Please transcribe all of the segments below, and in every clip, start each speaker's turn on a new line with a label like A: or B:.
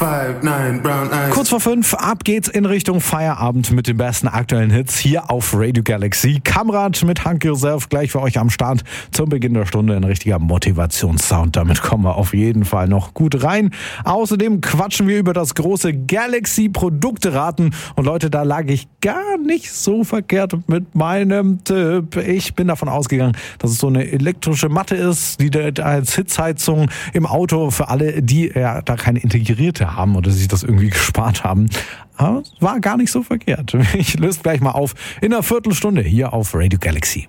A: Kurz vor 5, ab geht's in Richtung Feierabend mit den besten aktuellen Hits hier auf Radio Galaxy. Kamrat mit Hunk Yourself gleich für euch am Start zum Beginn der Stunde. Ein richtiger Motivationssound. Damit kommen wir auf jeden Fall noch gut rein. Außerdem quatschen wir über das große Galaxy-Produkteraten. Und Leute, da lag ich gar nicht so verkehrt mit meinem Tipp. Ich bin davon ausgegangen, dass es so eine elektrische Matte ist, die als Hitzheizung im Auto für alle, die ja da keine integrierte haben oder sich das irgendwie gespart haben. Aber es war gar nicht so verkehrt. Ich löse gleich mal auf in einer Viertelstunde hier auf Radio Galaxy.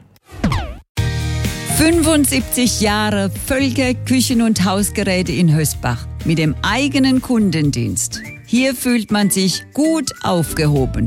B: 75 Jahre Völker Küchen- und Hausgeräte in Hösbach mit dem eigenen Kundendienst. Hier fühlt man sich gut aufgehoben.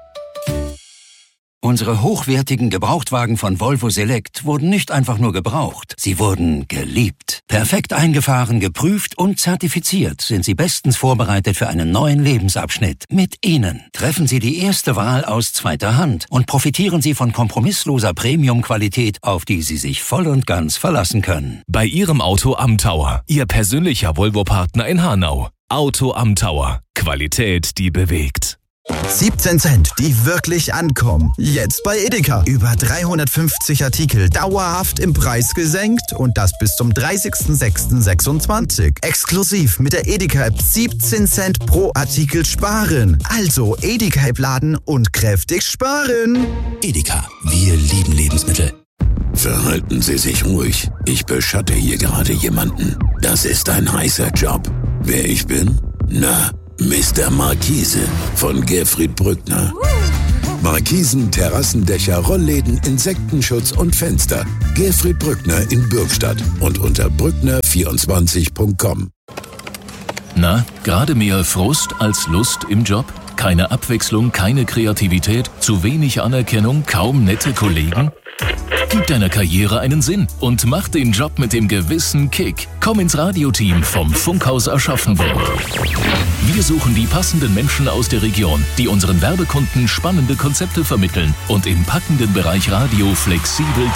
C: Unsere hochwertigen Gebrauchtwagen von Volvo Select wurden nicht einfach nur gebraucht, sie wurden geliebt. Perfekt eingefahren, geprüft und zertifiziert sind sie bestens vorbereitet für einen neuen Lebensabschnitt. Mit ihnen treffen Sie die erste Wahl aus zweiter Hand und profitieren Sie von kompromissloser Premium-Qualität, auf die Sie sich voll und ganz verlassen können.
D: Bei Ihrem Auto am Tower, Ihr persönlicher Volvo-Partner in Hanau. Auto am Tower. Qualität, die bewegt.
E: 17 Cent, die wirklich ankommen. Jetzt bei Edeka. Über 350 Artikel dauerhaft im Preis gesenkt und das bis zum 30.06.26. Exklusiv mit der Edeka-App 17 Cent pro Artikel sparen. Also Edeka-App laden und kräftig sparen.
F: Edeka, wir lieben Lebensmittel. Verhalten Sie sich ruhig. Ich beschatte hier gerade jemanden. Das ist ein heißer Job. Wer ich bin? Na, Mr. Markise von Gerfried Brückner. Markisen, Terrassendächer, Rollläden, Insektenschutz und Fenster. Gerfried Brückner in Bürgstadt und unter brückner24.com.
D: Na, gerade mehr Frust als Lust im Job? Keine Abwechslung, keine Kreativität, zu wenig Anerkennung, kaum nette Kollegen? Gib deiner Karriere einen Sinn und mach den Job mit dem gewissen Kick. Komm ins Radioteam vom Funkhaus Aschaffenburg. Wir suchen die passenden Menschen aus der Region, die unseren Werbekunden spannende Konzepte vermitteln und im packenden Bereich Radio flexibel